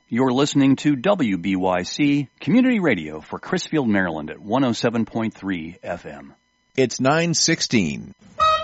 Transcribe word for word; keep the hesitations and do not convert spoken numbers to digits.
You're listening to W B Y C Community Radio for Crisfield, Maryland at one oh seven point three F M. It's nine sixteen.